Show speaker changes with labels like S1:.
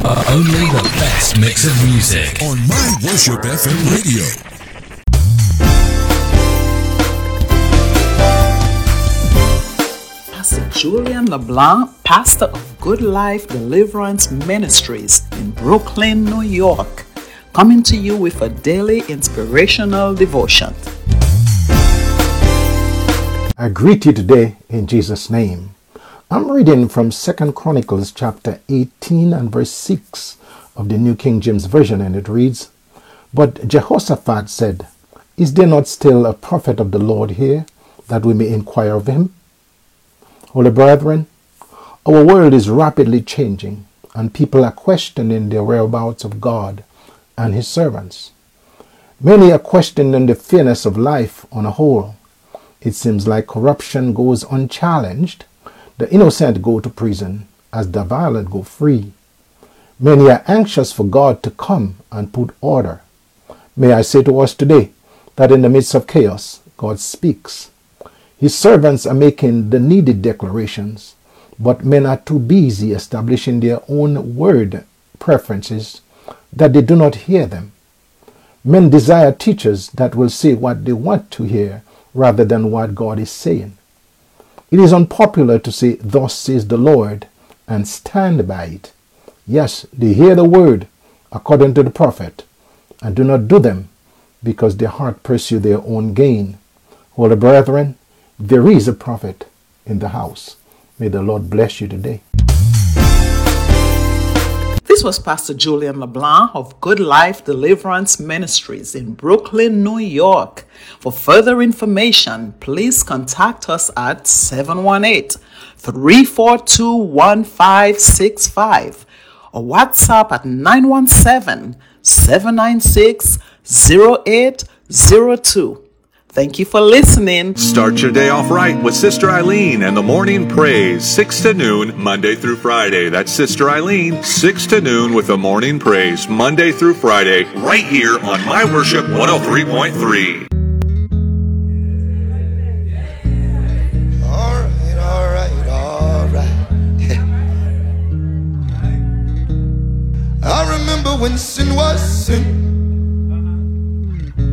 S1: Only the best mix of music
S2: on My Worship FM radio.
S3: Pastor Julian LeBlanc, pastor of Good Life Deliverance Ministries in Brooklyn, New York, coming to you with a daily inspirational devotion.
S4: I greet you today in Jesus' name. I'm reading from 2 Chronicles chapter 18 and verse 6 of the New King James Version, and it reads, "But Jehoshaphat said, Is there not still a prophet of the Lord here, that we may inquire of him?" Holy brethren, our world is rapidly changing, and people are questioning the whereabouts of God and his servants. Many are questioning the fairness of life on a whole. It seems like corruption goes unchallenged. The innocent go to prison as the violent go free. Many are anxious for God to come and put order. May I say to us today that in the midst of chaos, God speaks. His servants are making the needed declarations, but men are too busy establishing their own word preferences that they do not hear them. Men desire teachers that will say what they want to hear rather than what God is saying. It is unpopular to say, "Thus says the Lord," and stand by it. Yes, they hear the word according to the prophet and do not do them because their heart pursue their own gain. Holy brethren, there is a prophet in the house. May the Lord bless you today.
S3: This was Pastor Julian LeBlanc of Good Life Deliverance Ministries in Brooklyn, New York. For further information, please contact us at 718-342-1565 or WhatsApp at 917-796-0802. Thank you for listening.
S5: Start your day off right with Sister Eileen and the Morning Praise, 6 to noon, Monday through Friday. That's Sister Eileen, 6 to noon with the Morning Praise, Monday through Friday, right here on My Worship 103.3.
S6: All right. I remember when sin was sin.